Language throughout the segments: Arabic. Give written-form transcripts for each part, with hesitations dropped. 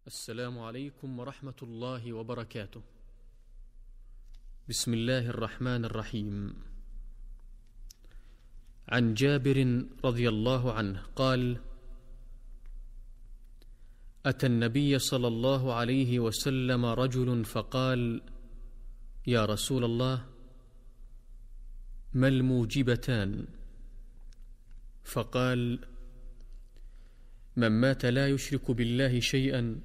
السلام عليكم ورحمة الله وبركاته. بسم الله الرحمن الرحيم. عن جابر رضي الله عنه قال: أتى النبي صلى الله عليه وسلم رجل فقال: يا رسول الله، ما الموجبتان؟ فقال: من مات لا يشرك بالله شيئا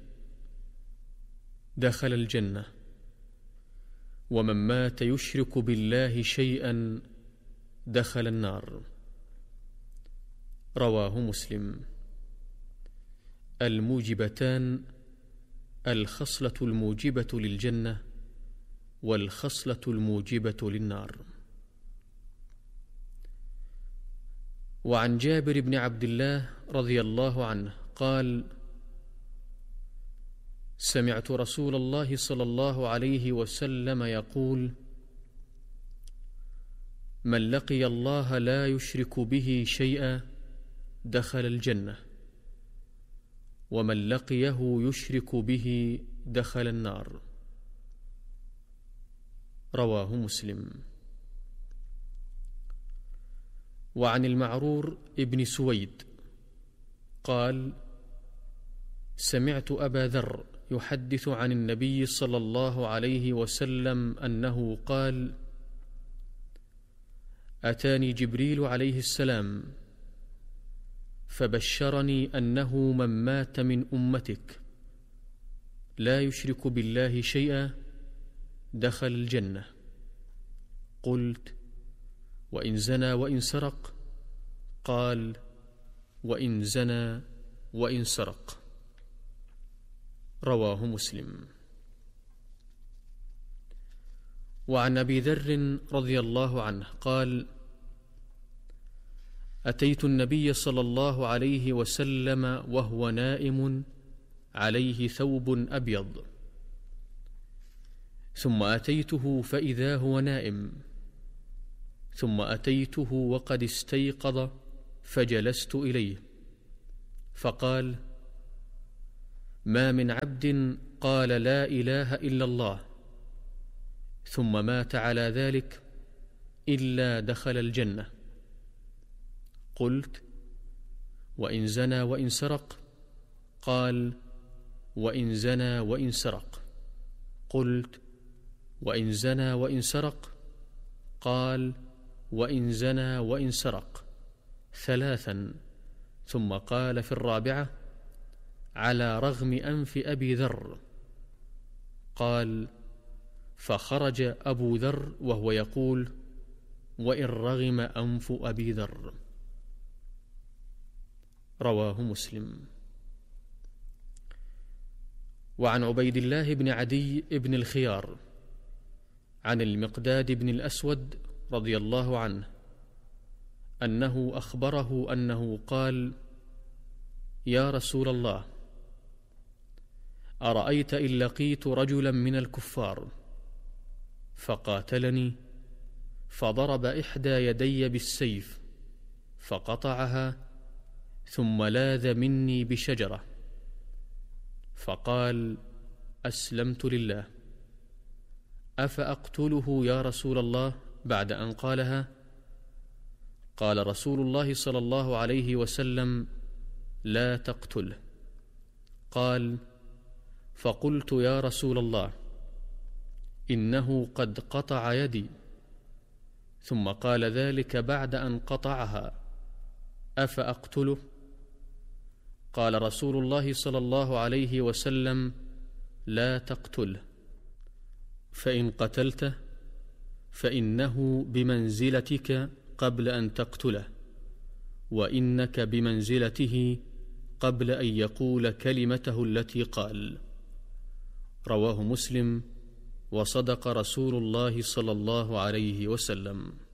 دخل الجنة، ومن مات يشرك بالله شيئا دخل النار. رواه مسلم. الموجبتان: الخصلة الموجبة للجنة والخصلة الموجبة للنار. وعن جابر بن عبد الله رضي الله عنه قال: سمعت رسول الله صلى الله عليه وسلم يقول: من لقي الله لا يشرك به شيئا دخل الجنة، ومن لقيه يشرك به دخل النار. رواه مسلم. وعن المعرور ابن سويد قال: سمعت أبا ذر يحدث عن النبي صلى الله عليه وسلم أنه قال: أتاني جبريل عليه السلام فبشرني أنه من مات من أمتك لا يشرك بالله شيئا دخل الجنة. قلت: وإن زنى وإن سرق؟ قال: وإن زنى وإن سرق. رواه مسلم. وعن أبي ذر رضي الله عنه قال: أتيت النبي صلى الله عليه وسلم وهو نائم عليه ثوب أبيض، ثم أتيته فإذا هو نائم، ثم أتيته وقد استيقظ فجلست إليه، فقال: ما من عبد قال لا إله إلا الله ثم مات على ذلك إلا دخل الجنة. قلت: وإن زنى وإن سرق؟ قال: وإن زنى وإن سرق. قلت: وإن زنى وإن سرق؟ قال: وإن زنى وإن سرق. ثلاثا، ثم قال في الرابعة: على رغم أنف أبي ذر. قال: فخرج أبو ذر وهو يقول: وإن رغم أنف أبي ذر. رواه مسلم. وعن عبيد الله بن عدي بن الخيار عن المقداد بن الأسود رضي الله عنه أنه أخبره أنه قال: يا رسول الله، أرأيت إن لقيت رجلا من الكفار فقاتلني فضرب إحدى يدي بالسيف فقطعها، ثم لاذ مني بشجرة، فقال: أسلمت لله، أفأقتله يا رسول الله بعد أن قالها؟ قال رسول الله صلى الله عليه وسلم: لا تقتله. قال: فقلت: يا رسول الله، إنه قد قطع يدي. ثم قال ذلك بعد أن قطعها: أفأقتله؟ قال رسول الله صلى الله عليه وسلم: لا تقتله، فإن قتلته فإنه بمنزلتك قبل أن تقتله، وإنك بمنزلته قبل أن يقول كلمته التي قال. رواه مسلم. وصدق رسول الله صلى الله عليه وسلم.